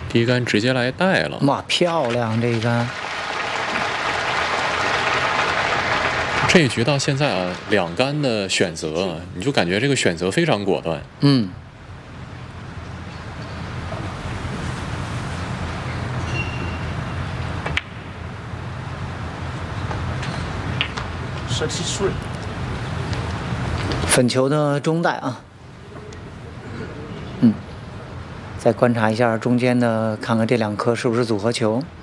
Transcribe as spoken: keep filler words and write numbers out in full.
第一杆直接来带了， 哇，漂亮！这一杆， 这一局到现在啊，两杆的选择，你就感觉这个选择非常果断。 嗯。 十七岁。 粉球的中带啊。嗯。再观察一下中间的，看看这两颗是不是组合球。